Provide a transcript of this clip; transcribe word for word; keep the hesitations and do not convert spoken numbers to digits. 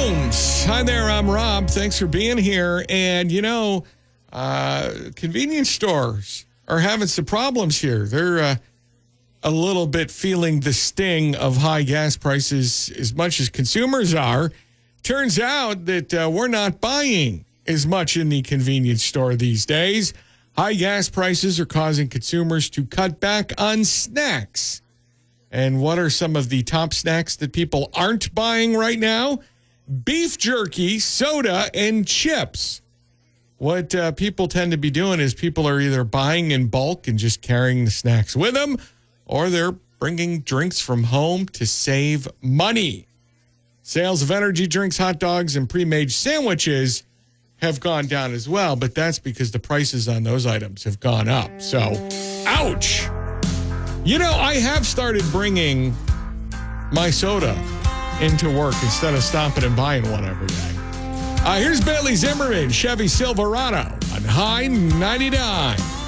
Homes. Hi there, I'm Rob. Thanks for being here. And, you know, uh, convenience stores are having some problems here. They're uh, a little bit feeling the sting of high gas prices as much as consumers are. Turns out that uh, we're not buying as much in the convenience store these days. High gas prices are causing consumers to cut back on snacks. And what are some of the top snacks that people aren't buying right now? Beef jerky, soda, and chips. What uh, people tend to be doing is people are either buying in bulk and just carrying the snacks with them, or they're bringing drinks from home to save money. Sales of energy drinks, hot dogs, and pre-made sandwiches have gone down as well, but that's because the prices on those items have gone up. So, ouch! You know, I have started bringing my soda into work instead of stopping and buying one every day. Uh, here's Bailey Zimmerman, Chevy Silverado on High ninety-nine.